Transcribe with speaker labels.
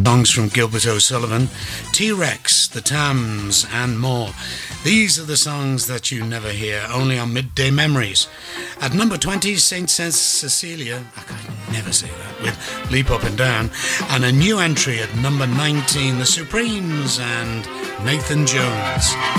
Speaker 1: Songs from Gilbert O'Sullivan, T-Rex, The Tams, and more. These are the songs that you never hear, only on Midday Memories. At number 20, St. Cecilia, I can never say that, with Leap Up and Down. And a new entry at number 19, The Supremes and Nathan Jones.